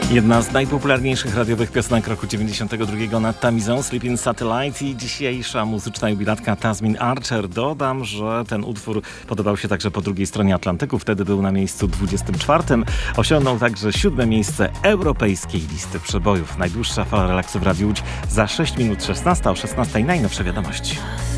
Jedna z najpopularniejszych radiowych piosenek roku 92 nad Tamizą, Sleeping Satellite, i dzisiejsza muzyczna jubilatka Tasmin Archer. Dodam, że ten utwór podobał się także po drugiej stronie Atlantyku. Wtedy był na miejscu 24. Osiągnął także 7. miejsce europejskiej listy przebojów. Najdłuższa fala relaksu w Radiu Łódź za 6 minut 16. O 16 najnowsze wiadomości.